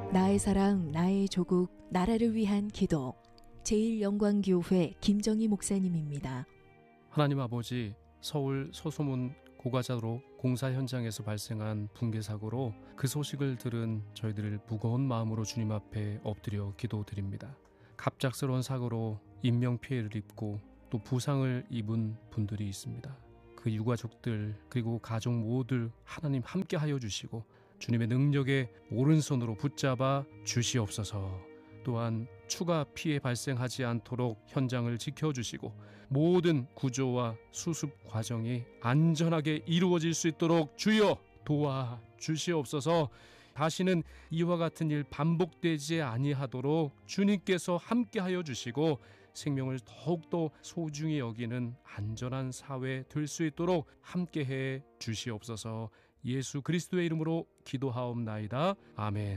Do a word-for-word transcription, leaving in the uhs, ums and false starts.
나의 사랑, 나의 조국, 나라를 위한 기도. 제일영광교회 김정희 목사님입니다. 하나님 아버지, 서울 서소문 고가자로 공사 현장에서 발생한 붕괴 사고로 그 소식을 들은 저희들을 무거운 마음으로 주님 앞에 엎드려 기도드립니다. 갑작스러운 사고로 인명피해를 입고 또 부상을 입은 분들이 있습니다. 그 유가족들 그리고 가족 모두 하나님 함께하여 주시고 주님의 능력에 오른손으로 붙잡아 주시옵소서. 또한 추가 피해 발생하지 않도록 현장을 지켜주시고 모든 구조와 수습 과정이 안전하게 이루어질 수 있도록 주여 도와 주시옵소서. 다시는 이와 같은 일 반복되지 아니하도록 주님께서 함께하여 주시고 생명을 더욱더 소중히 여기는 안전한 사회 될 수 있도록 함께해 주시옵소서. 예수 그리스도의 이름으로 기도하옵나이다. 아멘.